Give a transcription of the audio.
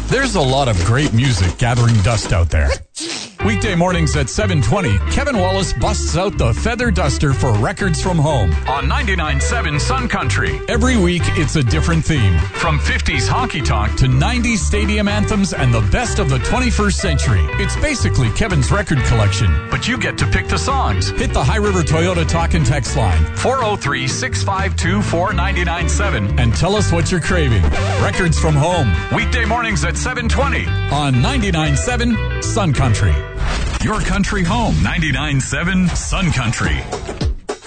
There's a lot of great music gathering dust out there. Weekday mornings at 7:20, Kevin Wallace busts out the feather duster for Records from Home on 99.7 Sun Country. Every week, it's a different theme. From 50s honky tonk to 90s stadium anthems and the best of the 21st century. It's basically Kevin's record collection, but you get to pick the songs. Hit the High River Toyota talk and text line 403-652-4997 and tell us what you're craving. Records from Home, weekday mornings at 7:20 on 99.7 Sun Country. Your country home, 99.7 Sun Country.